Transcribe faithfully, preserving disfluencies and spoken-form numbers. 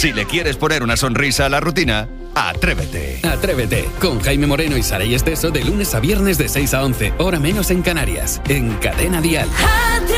Si le quieres poner una sonrisa a la rutina, atrévete. Atrévete, con Jaime Moreno y Saray Esteso de lunes a viernes de seis a once, hora menos en Canarias, en Cadena Dial.